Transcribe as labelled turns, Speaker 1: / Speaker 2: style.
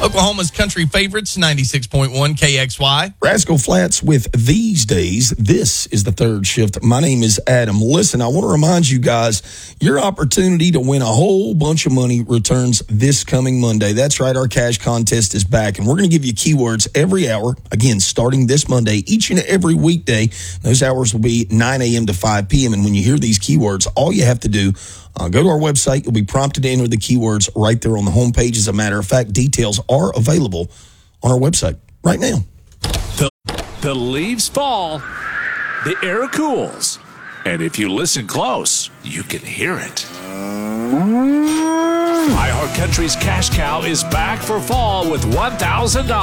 Speaker 1: Oklahoma's country favorites, 96.1 KXY.
Speaker 2: Rascal Flats with These Days. This is the third shift. My name is Adam. Listen, I want to remind you guys, your opportunity to win a whole bunch of money returns this coming Monday. That's right, our cash contest is back, and we're going to give you keywords every hour, again, starting this Monday, each and every weekday. Those hours will be 9 a.m. to 5 p.m., and when you hear these keywords, all you have to do, go to our website. You'll be prompted to enter the keywords right there on the homepage. As a matter of fact, details are available on our website right now.
Speaker 3: The leaves fall, the air cools, and if you listen close, you can hear it. iHeartCountry's Cash Cow is back for fall with $1,000.